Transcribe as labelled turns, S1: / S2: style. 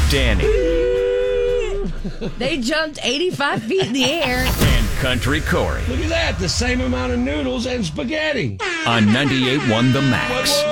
S1: Danny.
S2: They jumped 85 feet in the air.
S1: And Country Corey.
S3: Look at that, the same amount of noodles and spaghetti.
S1: On 98.1 The Max.